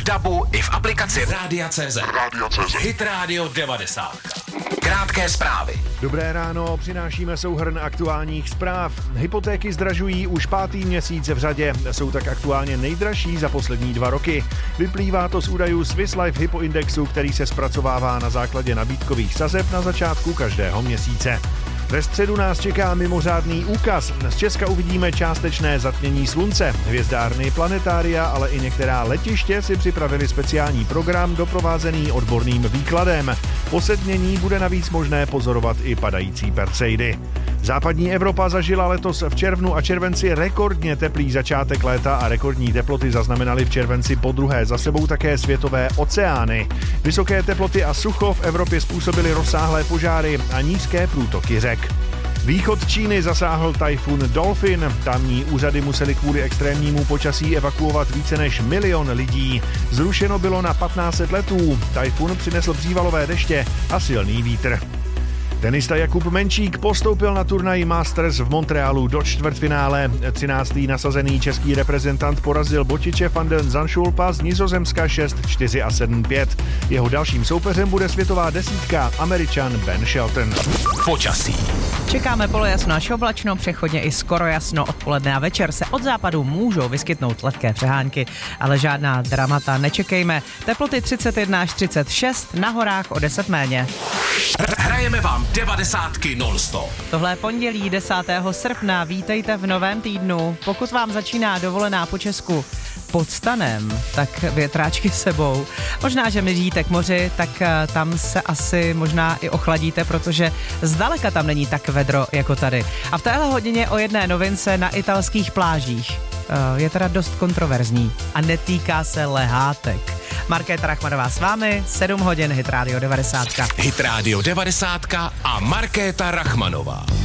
dabu i v aplikaci Rádia.cz. Hit Radio 90. Krátké zprávy. Dobré ráno, přinášíme souhrn aktuálních zpráv. Hypotéky zdražují už 5. měsíc v řadě. Jsou tak aktuálně nejdražší za poslední 2 roky. Vyplývá to z údajů Swiss Life Hypo Indexu, který se zpracovává na základě nabídkových sazeb na začátku každého měsíce. Ve středu nás čeká mimořádný úkaz. Z Česka uvidíme částečné zatmění slunce. Hvězdárny, planetária, ale i některá letiště si připravili speciální program doprovázený odborným výkladem. Po setmění bude navíc možné pozorovat i padající perseidy. Západní Evropa zažila letos v červnu a červenci rekordně teplý začátek léta a rekordní teploty zaznamenaly v červenci podruhé za sebou také světové oceány. Vysoké teploty a sucho v Evropě způsobily rozsáhlé požáry a nízké průtoky řek. Východ Číny zasáhl tajfun Dolphin. Tamní úřady museli kvůli extrémnímu počasí evakuovat více než 1 milion lidí. Zrušeno bylo na 1500 letů. Tajfun přinesl přívalové deště a silný vítr. Tenista Jakub Menčík postoupil na turnaj Masters v Montrealu do čtvrtfinále. 13. nasazený český reprezentant porazil Botiče van den Zandschulpa z Nizozemska 6-4 a 7-5. Jeho dalším soupeřem bude světová desítka Američan Ben Shelton. Počasí. Čekáme polojasno až oblačno, přechodně i skoro jasno. Odpoledne a večer se od západu můžou vyskytnout lehké přehánky, ale žádná dramata nečekejme. Teploty 31 až 36, na horách o 10 méně. Hrajeme vám 90 non-stop. Tohle je pondělí 10. srpna, vítejte v novém týdnu. Pokud vám začíná dovolená po Česku pod stanem, tak větráčky sebou. Možná, že míříte k moři, tak tam se asi možná i ochladíte, protože zdaleka tam není tak vedro jako tady. A v téhle hodině o jedné novince na italských plážích. Je teda dost kontroverzní a netýká se lehátek. Markéta Rachmanová s vámi, 7 hodin, Hit Radio 90. Hit Radio 90 a Markéta Rachmanová.